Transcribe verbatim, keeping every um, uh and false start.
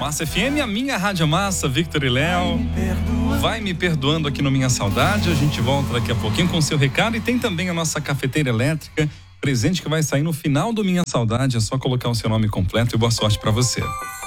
Massa F M, a minha Rádio Massa, Victor e Léo. Vai me perdoando aqui no Minha Saudade. A gente volta daqui a pouquinho com o seu recado. E tem também a nossa cafeteira elétrica, presente que vai sair no final do Minha Saudade. É só colocar o seu nome completo e boa sorte pra você.